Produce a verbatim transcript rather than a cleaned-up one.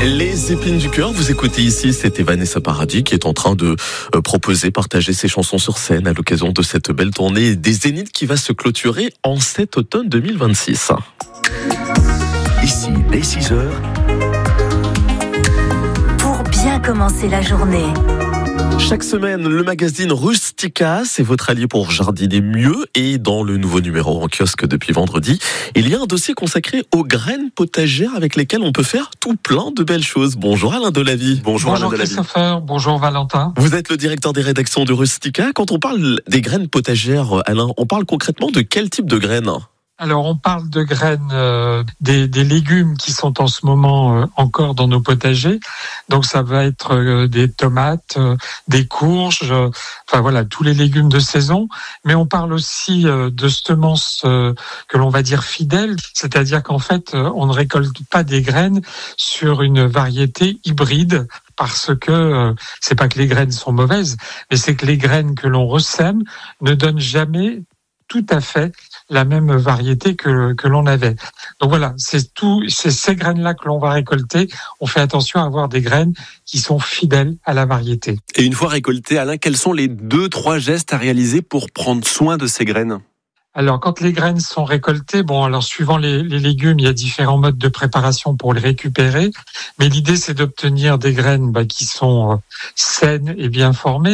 Les épines du cœur, vous écoutez ici, c'était Vanessa Paradis qui est en train de euh, proposer, partager ses chansons sur scène à l'occasion de cette belle tournée des Zéniths qui va se clôturer en cet automne deux mille vingt-six. Ici, dès six heures. Pour bien commencer la journée. Chaque semaine, le magazine Rustica, c'est votre allié pour jardiner mieux. Et dans le nouveau numéro en kiosque depuis vendredi, il y a un dossier consacré aux graines potagères avec lesquelles on peut faire tout plein de belles choses. Bonjour Alain Delavie. Bonjour, bonjour Alain Christopher, bonjour Valentin. Vous êtes le directeur des rédactions de Rustica. Quand on parle des graines potagères, Alain, on parle concrètement de quel type de graines ? Alors, on parle de graines, euh, des, des légumes qui sont en ce moment euh, encore dans nos potagers. Donc, ça va être euh, des tomates, euh, des courges, euh, enfin voilà, tous les légumes de saison. Mais on parle aussi euh, de semences euh, que l'on va dire fidèles, c'est-à-dire qu'en fait, euh, on ne récolte pas des graines sur une variété hybride. Parce que euh, c'est pas que les graines sont mauvaises, mais c'est que les graines que l'on ressème ne donnent jamais tout à fait la même variété que, que l'on avait. Donc voilà, c'est tout, c'est ces graines-là que l'on va récolter. On fait attention à avoir des graines qui sont fidèles à la variété. Et une fois récoltées, Alain, quels sont les deux, trois gestes à réaliser pour prendre soin de ces graines ? Alors, quand les graines sont récoltées, bon, alors suivant les, les légumes, il y a différents modes de préparation pour les récupérer. Mais l'idée, c'est d'obtenir des graines bah, qui sont euh, saines et bien formées.